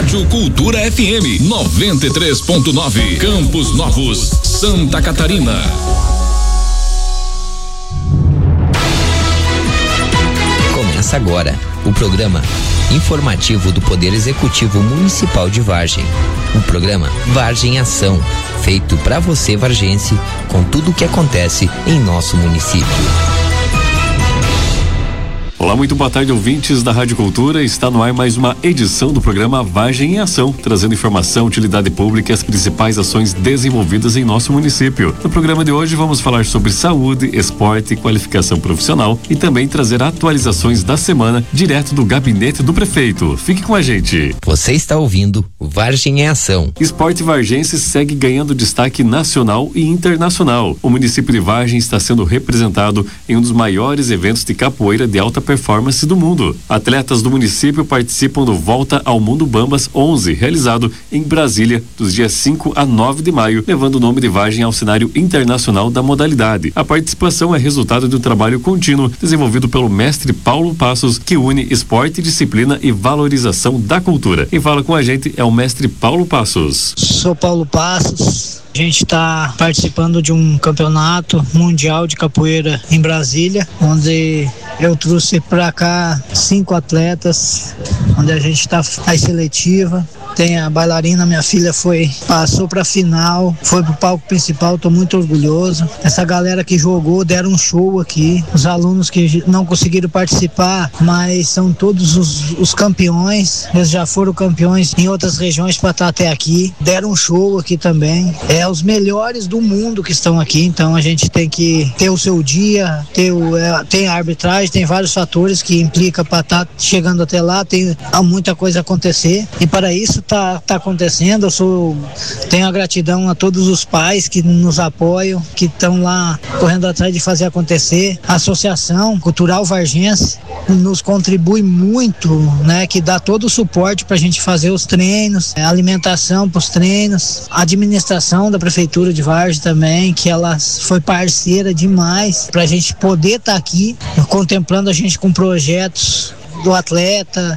Rádio Cultura FM 93.9, Campos Novos, Santa Catarina. Começa agora o programa informativo do Poder Executivo Municipal de Vargem. O programa Vargem em Ação, feito para você vargense, com tudo o que acontece em nosso município. Olá, muito boa tarde, ouvintes da Rádio Cultura. Está no ar mais uma edição do programa Vargem em Ação, trazendo informação, utilidade pública e as principais ações desenvolvidas em nosso município. No programa de hoje vamos falar sobre saúde, esporte, qualificação profissional e também trazer atualizações da semana direto do gabinete do prefeito. Fique com a gente. Você está ouvindo Vargem em Ação. Esporte vargense segue ganhando destaque nacional e internacional. O município de Vargem está sendo representado em um dos maiores eventos de capoeira de alta performance do mundo. Atletas do município participam do Volta ao Mundo Bambas 11, realizado em Brasília dos dias 5 a 9 de maio, levando o nome de Vargem ao cenário internacional da modalidade. A participação é resultado de um trabalho contínuo desenvolvido pelo mestre Paulo Passos, que une esporte, disciplina e valorização da cultura. Quem fala com a gente é o mestre Paulo Passos. Sou Paulo Passos. A gente está participando de um campeonato mundial de capoeira em Brasília, onde eu trouxe para cá 5 atletas, onde a gente está na seletiva. Tem a bailarina, minha filha passou para a final, foi pro palco principal, estou muito orgulhoso. Essa galera que jogou deram um show aqui. Os alunos que não conseguiram participar, mas são todos os campeões. Eles já foram campeões em outras regiões para estar até aqui. Deram um show aqui também. É os melhores do mundo que estão aqui, então a gente tem que ter o seu dia, tem a arbitragem, tem vários fatores que implica para estar chegando até lá, tem muita coisa a acontecer e para isso tá acontecendo. Tenho a gratidão a todos os pais que nos apoiam, que estão lá correndo atrás de fazer acontecer. A Associação Cultural Vargense nos contribui muito, né, que dá todo o suporte para a gente fazer os treinos, alimentação para os treinos, a administração da Prefeitura de Vargem também, que ela foi parceira demais para a gente poder estar aqui, contemplando a gente com projetos do atleta,